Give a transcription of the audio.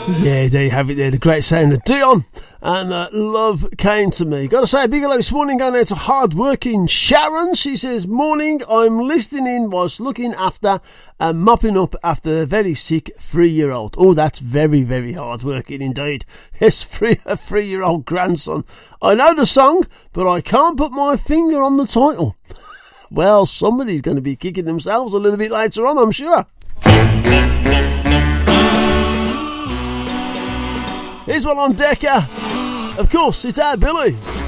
Yeah, there you have it there, the great sound of Dion and Love Came to Me. Gotta say a big hello this morning going out to hard-working Sharon. She says, morning, I'm listening whilst looking after and mopping up after a very sick 3-year-old. Oh, that's very, very hard-working indeed. Yes, a 3-year-old grandson. I know the song, but I can't put my finger on the title. Well, somebody's going to be kicking themselves a little bit later on, I'm sure. Here's one on Decca. Of course, it's our Billy.